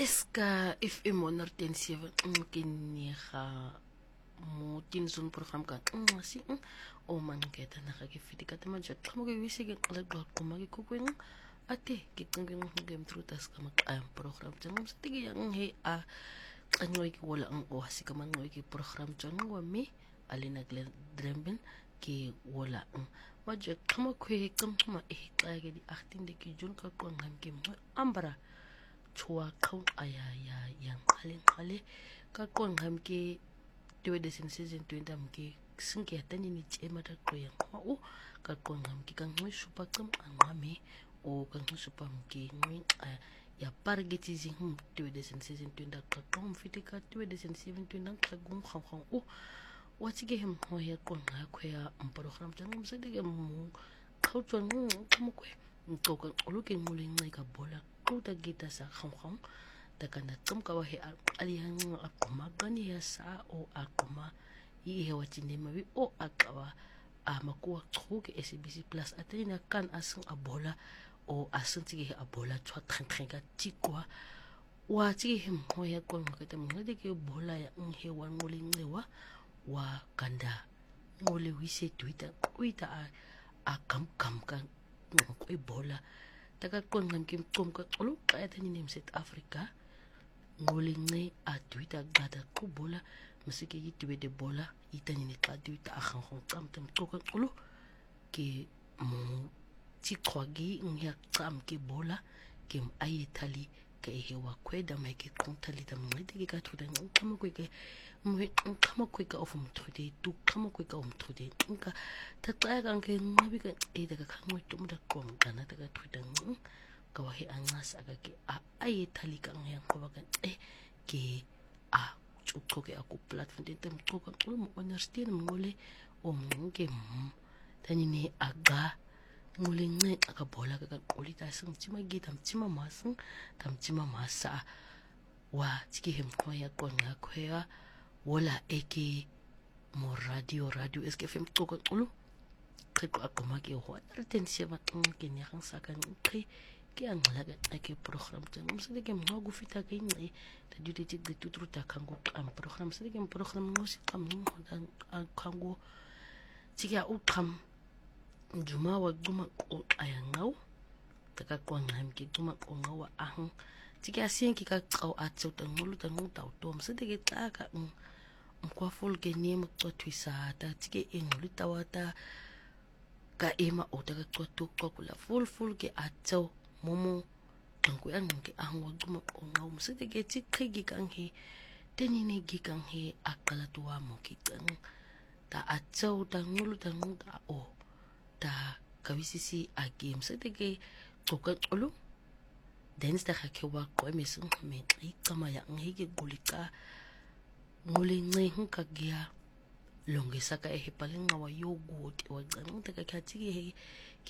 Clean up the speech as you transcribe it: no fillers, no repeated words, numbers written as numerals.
Eska FM 107 ke nega mo tinzon program ka si o mangeta na ga ke fiti ka tema ja tlamo ke wise ke qala qoma ke kokweng ate ke qengeng ngem trutas ka makam program tsang mo stigi yang he a qanyo ke wala ang o hasika mango ke program tsang wa me alina glen dremben ke wala ma ja tlamo ke qama e xa ke di 18 de ke jun ka qongam ke ambara chua khong aya yang qale ka qongam ke tiwe desin season 20 mke sinke tani ni chema ta qoyang o ka qongam ke ka ngwe supa qam angame o ka ngwe supa mke ngwe ya pargeti zing tiwe desin season 20 ka qom fitika tiwe desin 20 ka gum khong o wati ke hem ho ya qonga khoya program jang msede ke mu khawtwa mo kwe ntoka oluke ngule ngai ka bola kuta gita sa khong takana tsumka wa he aliyang akoma gani ya sa o akoma i he watine mabi o akawa makuwa tsuke SBC Plus atina kan asung abola o asunti ke abola chwa trenka tikwa wa ti he mo ya kon ngate mo ngade ke bola ya he wa ngule ngewa wa kanda ngule wise Twitter a kam ka ko bola taka qongam ke mqomka xolo xa tani nem South Africa ngolinge a Twitter gada kubola musike yitiwe de bola itani ne xa Twitter a khangong xamtam xoka xolo ke mo tiqwagi ngya xam ke bola ke ayitali ke he wa kweda mai ke kontali da mwete ke ka thuda ngxamo ke ngxamo ka of mthude tu ngxamo ka umthude nka ta xa ka ke ngabi ka daga khangwe to muda kom kana daga thuda ka wa he angasa ka ke ayitali ka ngya ngoba ka ke chuchoke aku platform de tem choka mo understand ngole o ngke tani ne aga ngule nge aka bola ka qolita sing tsima gita mtsima masing tamtsima masa wa tiki hem khoya konga khoya wala eke mo radio eske fem choka xulu qeqo aqoma ke ho retensia ba ke nya gang saka nqe ke angla ka ke program tsang msele ke mo go fita ke nqe ta duty ti tutruta kango am program sele ke program no si kam no kango tiki a uqam njuma wa guma ko ayangau taka qongam ke guma qonga wa ahang tiki asen ki ka qaw atso tangulu tanguta utom sede ke taka kwa full ke name to twisa ta tiki engulu tawata ka ema o taka to kokula full ke atso momo tangku yang ke ahang wa guma qonga sede ke tiki kang he tenine gi kang he akala tuwa mo ki tang ta atso tangulu tanguta o ta kawisisi a game sede ke xoka xolo dance ta ke wa ko mesung me qama ya ngeke gulika ngule nge ka gya longisa ka he palinga wa yogurt wa ngata ka khatiki he